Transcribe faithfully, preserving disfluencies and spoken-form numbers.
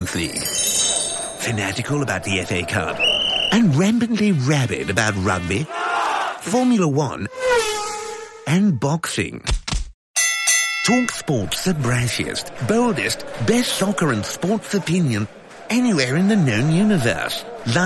Champions League, fanatical about the F A Cup, and rampantly rabid about rugby, Formula One, and boxing. Talk Sport's the brashiest, boldest, best soccer and sports opinion anywhere in the known universe.